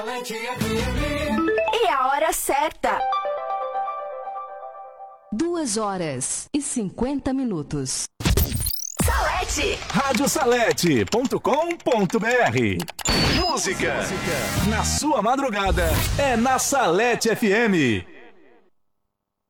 E a hora certa. 2h50. Salete. Radiosalete.com.br. Música na sua madrugada é na Salete FM.